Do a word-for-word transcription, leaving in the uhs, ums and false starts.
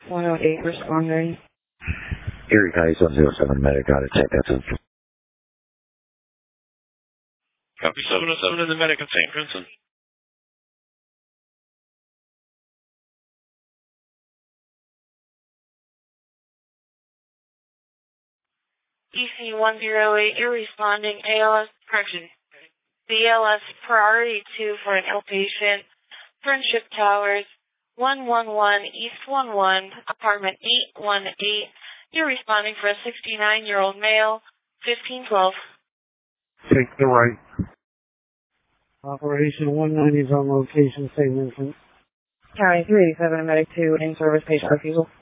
one oh eight responding. Erie County seven zero seven medic out of check. That's it. Copy seven oh seven in the medic at Saint Vincent. E C one oh eight, you're responding A L S, correction, B L S priority two for an outpatient, Friendship Towers, one one one East one one, apartment eight one eight. You're responding for a sixty-nine-year-old male, fifteen twelve. Take the right. Operation one ninety is on location, Saint Vincent. County three eighty-seven, medic two, in service patient refusal.